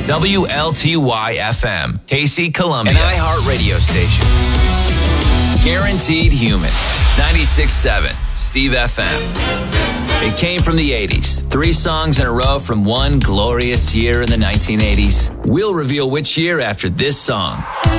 WLTY FM, KC Columbia, an iHeart radio station. Guaranteed Human, 96.7, Steve FM. It came from the 80s. 3 songs in a row from one glorious year in the 1980s. We'll reveal which year after this song.